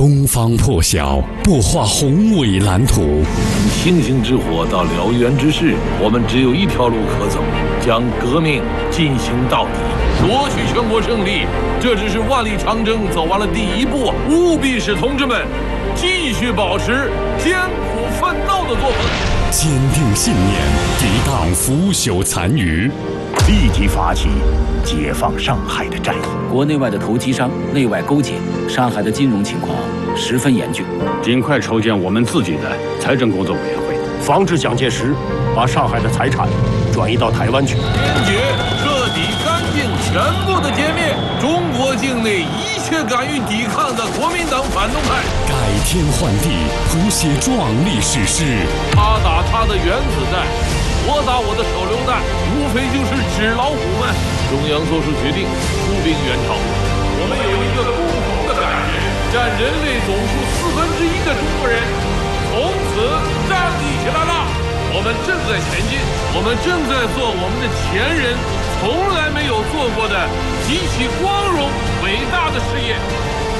东方破晓，不画宏伟蓝图。 从星星之火到燎原之势，我们只有一条路可走，将革命进行到底，夺取全国胜利。这只是万里长征走完了第一步，务必使同志们继续保持艰苦奋斗的作风， 坚定信念，抵挡腐朽残余， 立即发起解放上海的战役。 国内外的投机商内外勾结，上海的金融情况十分严峻。 尽快筹建我们自己的财政工作委员会， 防止蒋介石把上海的财产转移到台湾去。 坚决、彻底、干净、全部的歼灭中国境内一切敢于抵抗的国民党反动派， 改天换地，谱写壮丽史诗。 他打他的原子弹，我打我的手榴弹，无非就是纸老虎们。中央做出决定，出兵援朝。我们有一个共同的感觉，占人类总数1/4的中国人从此站立起来了。我们正在前进，我们正在做我们的前人从来没有做过的极其光荣伟大的事业。